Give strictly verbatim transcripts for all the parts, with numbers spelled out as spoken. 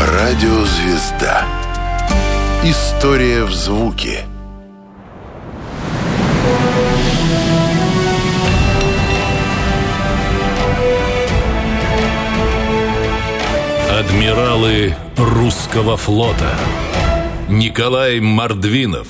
Радиозвезда. История в звуке. Адмиралы русского флота. Николай Мордвинов.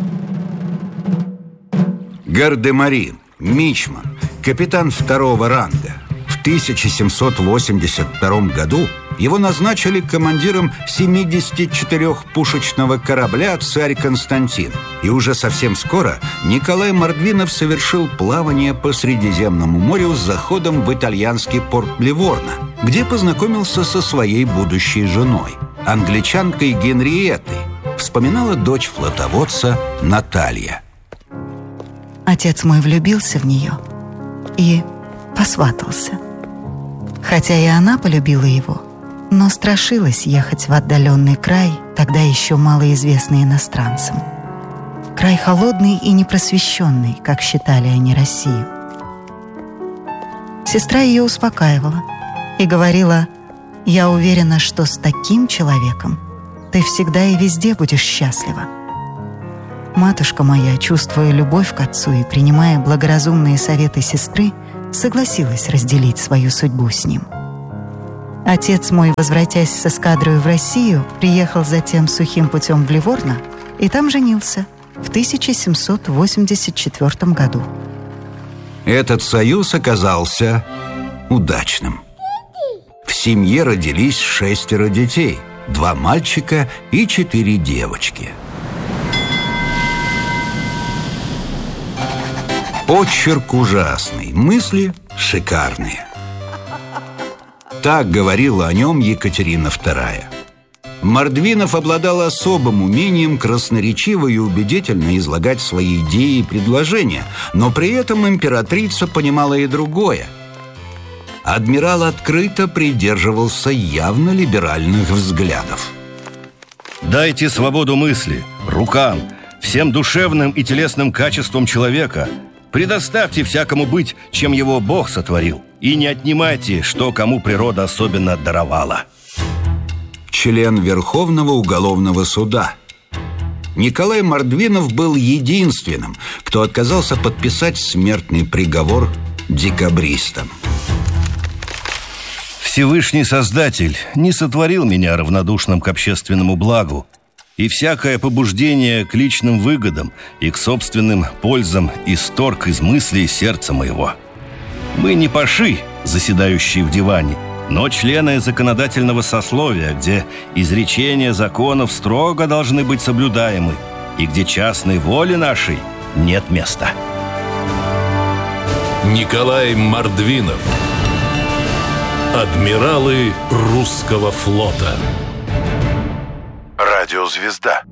Гардемарин, мичман, капитан второго ранга. В тысяча семьсот восемьдесят втором году его назначили командиром семидесятичетырёхпушечного корабля «Царь Константин». И уже совсем скоро Николай Мордвинов совершил плавание по Средиземному морю с заходом в итальянский порт Ливорно, где познакомился со своей будущей женой, англичанкой Генриеттой, вспоминала дочь флотоводца Наталья. Отец мой влюбился в нее и посватался. Хотя и она полюбила его, но страшилась ехать в отдаленный край, тогда еще малоизвестный иностранцам. Край холодный и непросвещенный, как считали они Россию. Сестра ее успокаивала и говорила: «Я уверена, что с таким человеком ты всегда и везде будешь счастлива». Матушка моя, чувствуя любовь к отцу и принимая благоразумные советы сестры, согласилась разделить свою судьбу с ним. Отец мой, возвратясь с эскадрой в Россию, приехал затем сухим путем в Ливорно и там женился в тысяча семьсот восемьдесят четвёртом году. Этот союз оказался удачным. В семье родились шестеро детей, два мальчика и четыре девочки. Почерк ужасный, мысли шикарные. Так говорила о нем Екатерина вторая. Мордвинов обладал особым умением красноречиво и убедительно излагать свои идеи и предложения, но при этом императрица понимала и другое. Адмирал открыто придерживался явно либеральных взглядов. Дайте свободу мысли, рукам, всем душевным и телесным качествам человека. Предоставьте всякому быть, чем его Бог сотворил, и не отнимайте, что кому природа особенно даровала. Член Верховного уголовного суда. Николай Мордвинов был единственным, кто отказался подписать смертный приговор декабристам. Всевышний Создатель не сотворил меня равнодушным к общественному благу, и всякое побуждение к личным выгодам и к собственным пользам исторг из мыслей сердца моего. Мы не паши, заседающие в диване, но члены законодательного сословия, где изречения законов строго должны быть соблюдаемы и где частной воли нашей нет места. Николай Мордвинов. Адмиралы русского флота. Радиозвезда.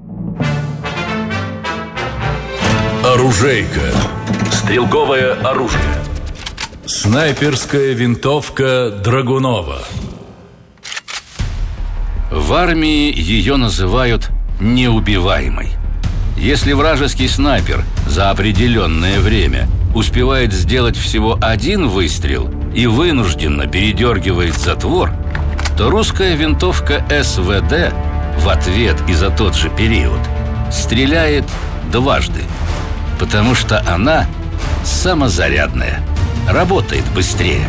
Оружейка. Стрелковое оружие. Снайперская винтовка Драгунова. В армии ее называют неубиваемой. Если вражеский снайпер за определенное время успевает сделать всего один выстрел и вынужденно передергивает затвор, то русская винтовка эс вэ дэ в ответ и за тот же период стреляет дважды, потому что она самозарядная, работает быстрее.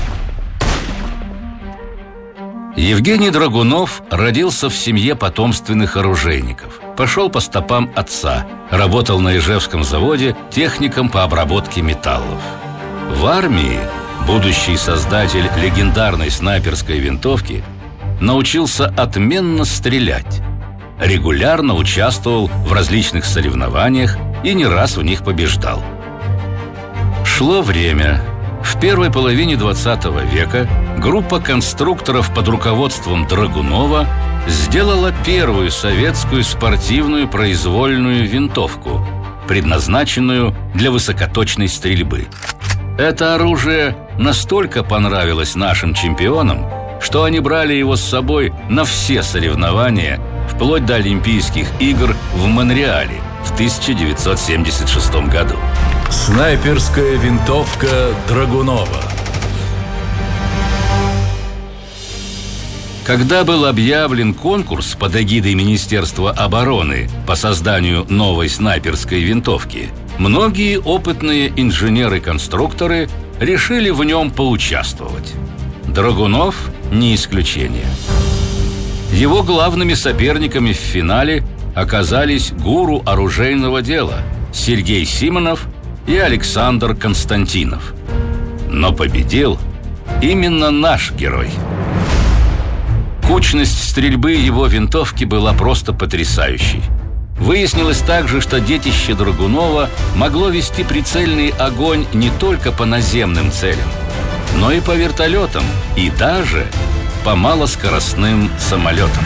Евгений Драгунов родился в семье потомственных оружейников. Пошел по стопам отца, работал на Ижевском заводе техником по обработке металлов. В армии будущий создатель легендарной снайперской винтовки научился отменно стрелять. Регулярно участвовал в различных соревнованиях и не раз в них побеждал. Шло время. В первой половине двадцатого века группа конструкторов под руководством Драгунова сделала первую советскую спортивную произвольную винтовку, предназначенную для высокоточной стрельбы. Это оружие настолько понравилось нашим чемпионам, что они брали его с собой на все соревнования, вплоть до Олимпийских игр в Монреале в тысяча девятьсот семьдесят шестом году. Снайперская винтовка Драгунова. Когда был объявлен конкурс под эгидой Министерства обороны по созданию новой снайперской винтовки, многие опытные инженеры-конструкторы решили в нем поучаствовать. Драгунов не исключение. Его главными соперниками в финале оказались гуру оружейного дела Сергей Симонов и Александр Константинов. Но победил именно наш герой. Кучность стрельбы его винтовки была просто потрясающей. Выяснилось также, что детище Драгунова могло вести прицельный огонь не только по наземным целям, но и по вертолетам, и даже по малоскоростным самолетам.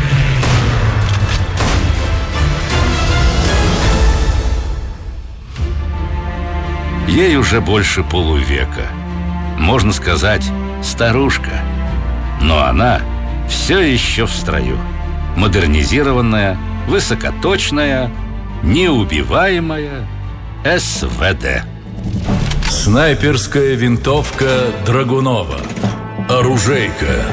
Ей уже больше полувека. Можно сказать, старушка. Но она все еще в строю. Модернизированная, высокоточная, неубиваемая эс вэ дэ. Снайперская винтовка Драгунова. Оружейка.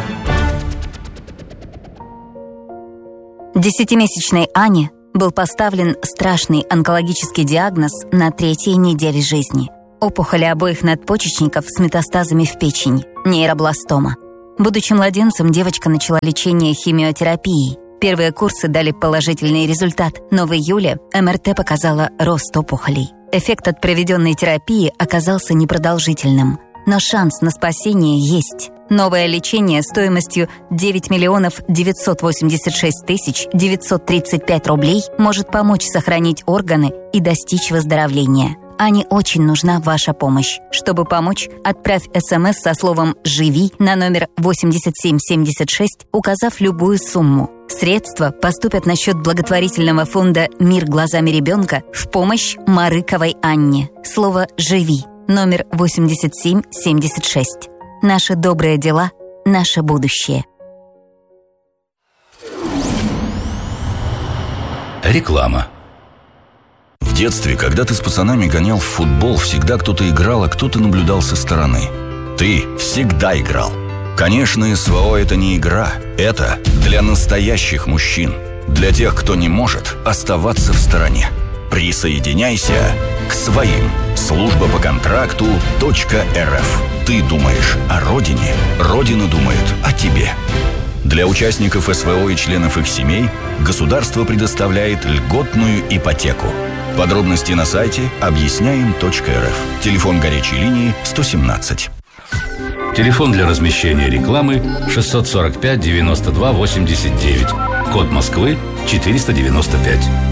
Десятимесячной Ане был поставлен страшный онкологический диагноз на третьей неделе жизни. Опухоли обоих надпочечников с метастазами в печени, нейробластома. Будучи младенцем, девочка начала лечение химиотерапией. Первые курсы дали положительный результат, но в июле эм эр тэ показала рост опухолей. Эффект от проведенной терапии оказался непродолжительным. Но шанс на спасение есть. Новое лечение стоимостью девять миллионов девятьсот восемьдесят шесть тысяч девятьсот тридцать пять рублей может помочь сохранить органы и достичь выздоровления. Ане очень нужна ваша помощь. Чтобы помочь, отправь эс эм эс со словом «Живи» на номер восемьдесят семь семьдесят шесть, указав любую сумму. Средства поступят на счет благотворительного фонда «Мир глазами ребенка» в помощь Марыковой Анне. Слово «Живи» номер восемьдесят семь семьдесят шесть. Наши добрые дела – наше будущее. Реклама. В детстве, когда ты с пацанами гонял в футбол, всегда кто-то играл, а кто-то наблюдал со стороны. Ты всегда играл. Конечно, эс вэ о – это не игра. Это для настоящих мужчин. Для тех, кто не может оставаться в стороне. Присоединяйся к своим. Служба по контракту .рф. Ты думаешь о родине, родина думает о тебе. Для участников эс вэ о и членов их семей государство предоставляет льготную ипотеку. Подробности на сайте объясняем точка эр эф. Телефон горячей линии сто семнадцать. Телефон для размещения рекламы шестьсот сорок пять девяносто два восемьдесят девять. Код Москвы четыреста девяносто пять.